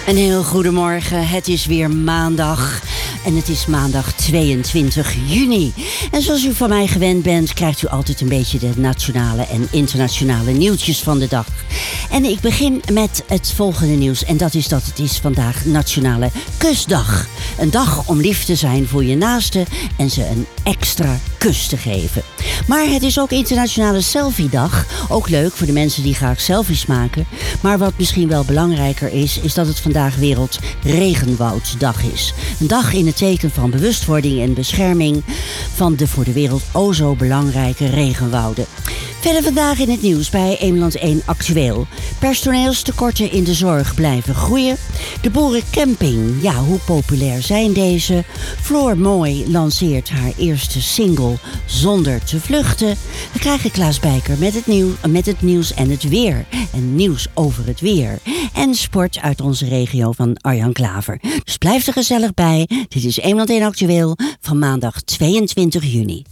Een heel goedemorgen, het is weer maandag en het is maandag 22 juni. En zoals u van mij gewend bent, krijgt u altijd een beetje de nationale en internationale nieuwtjes van de dag. En ik begin met het volgende nieuws en dat is dat het is vandaag Nationale Kusdag. Een dag om lief te zijn voor je naasten en ze een extra kus te geven. Maar het is ook Internationale Selfie-dag. Ook leuk voor de mensen die graag selfies maken. Maar wat misschien wel belangrijker is dat het vandaag Wereld Regenwouddag is. Een dag in het teken van bewustwording en bescherming van de voor de wereld o zo belangrijke regenwouden. Verder vandaag in het nieuws bij Eemland 1 Actueel. Personeelstekorten in de zorg blijven groeien. De boerencamping, ja, hoe populair zijn deze? Floor Mooi lanceert haar eerste single Zonder te vluchten. We krijgen Klaas Bijker met het nieuws en het weer. En nieuws over het weer. En sport uit onze regio van Arjan Klaver. Dus blijf er gezellig bij. Dit is Eemland 1 Actueel van maandag 22 juni.